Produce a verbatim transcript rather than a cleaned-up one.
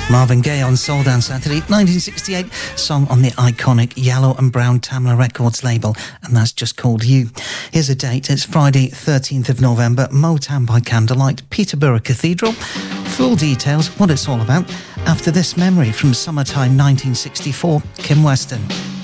Marvin Gaye on Soul Dance Saturday, nineteen sixty-eight, song on the iconic Yellow and Brown Tamla Records label, and that's just called You. Here's a date, it's Friday thirteenth of November, Motown by Candlelight, Peterborough Cathedral. Full details, what it's all about, after this memory from Summertime nineteen sixty-four, Kim Weston.